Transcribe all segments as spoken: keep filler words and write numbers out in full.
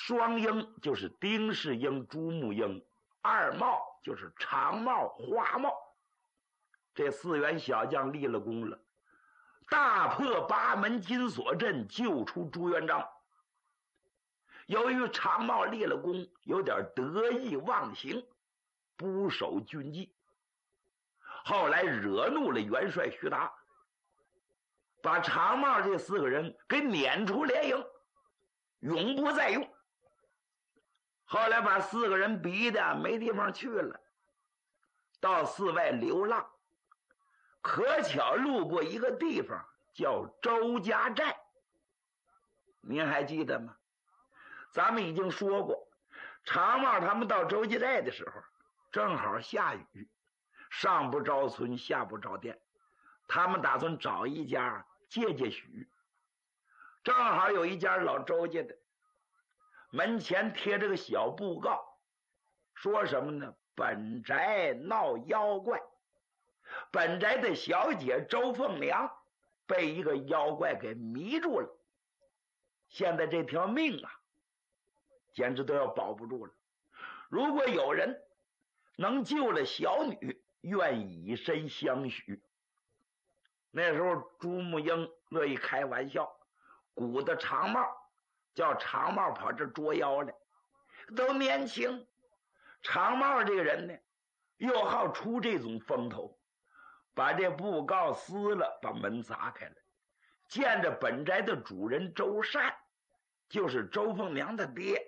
双鹰就是丁世英、朱木英，二茂就是长茂、花茂。这四员小将立了功了，大破八门金锁阵，救出朱元璋。由于长茂立了功，有点得意忘形，不守军纪，后来惹怒了元帅徐达，把长茂这四个人给撵出连营，永不再用。后来把四个人逼得没地方去了，到寺外流浪，可巧路过一个地方叫周家寨。您还记得吗？咱们已经说过，长茂他们到周家寨的时候正好下雨，上不着村下不着店，他们打算找一家借借许。正好有一家老周家的门前贴着个小布告，说什么呢？本宅闹妖怪，本宅的小姐周凤娘被一个妖怪给迷住了，现在这条命啊简直都要保不住了。如果有人能救了小女，愿以身相许。那时候朱木英乐意开玩笑，鼓的长帽，叫长帽跑这捉妖来。都年轻，长帽这个人呢又好出这种风头，把这布告撕了，把门砸开了，见着本宅的主人周善，就是周凤娘的爹。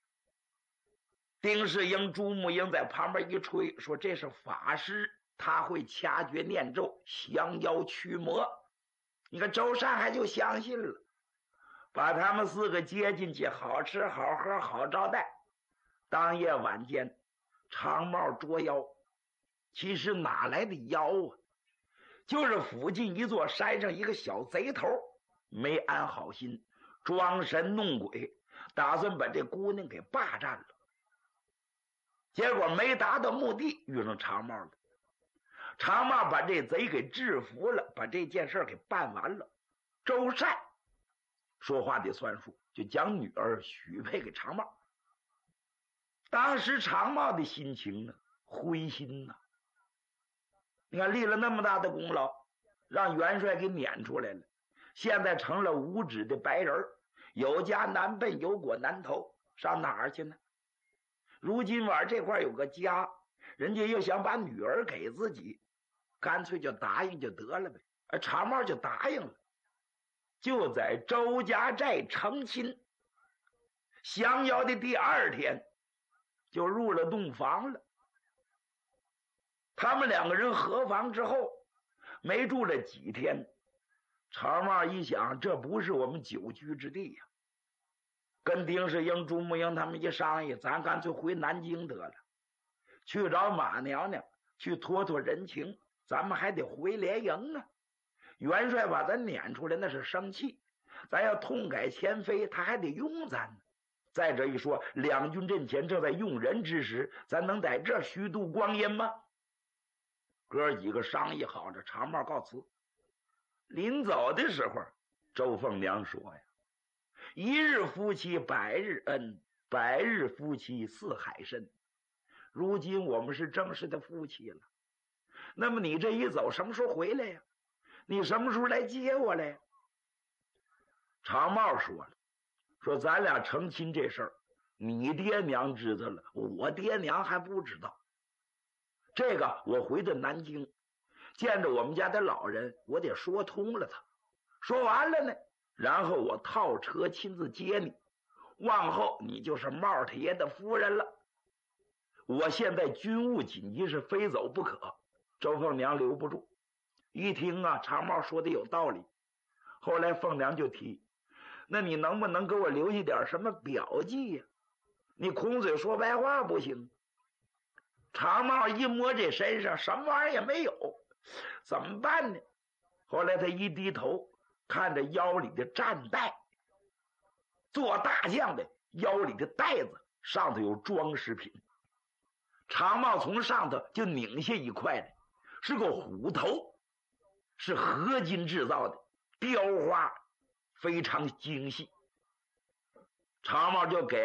丁世英、朱木英在旁边一吹，说这是法师，他会掐诀念咒，降妖驱魔。你看周善还就相信了，把他们四个接进去，好吃好喝好招待。当夜晚间，长帽捉妖，其实哪来的妖啊？就是附近一座山上一个小贼头没安好心，装神弄鬼，打算把这姑娘给霸占了。结果没达到目的，遇上长帽了。长帽把这贼给制服了，把这件事给办完了。周善说话得算数，就将女儿许配给长帽。当时长帽的心情呢，灰心呐、啊。你看立了那么大的功劳，让元帅给撵出来了，现在成了无指的白人，有家难奔，有果难投，上哪儿去呢？如今晚这块有个家，人家又想把女儿给自己，干脆就答应就得了呗。而长帽就答应了，就在周家寨成亲。降妖的第二天就入了洞房了。他们两个人合房之后，没住了几天，长帽一想，这不是我们久居之地呀、啊。跟丁世英、朱木英他们一商议，咱干脆回南京得了，去找马娘娘去托托人情，咱们还得回连营啊。元帅把咱撵出来，那是生气，咱要痛改前非，他还得用咱呢。再者一说，两军阵前正在用人之时，咱能在这虚度光阴吗？哥几个商议好了，长帽告辞。临走的时候，周凤娘说呀，一日夫妻百日恩，百日夫妻似海深。如今我们是正式的夫妻了，那么你这一走，什么时候回来呀？你什么时候来接我来？长帽说了，说咱俩成亲这事儿，你爹娘知道了，我爹娘还不知道。这个我回到南京，见着我们家的老人，我得说通了他。说完了呢，然后我套车亲自接你，往后你就是帽太爷的夫人了。我现在军务紧急，是非走不可。周凤娘留不住，一听啊，长帽说的有道理。后来凤娘就提，那你能不能给我留下点什么表记呀、啊？你空嘴说白话不行。长帽一摸这身上，什么玩意儿也没有，怎么办呢？后来他一低头，看着腰里的战带，做大将的腰里的带子上头有装饰品。长帽从上头就拧下一块来，是个虎头，是合金制造的，雕花非常精细。长帽就给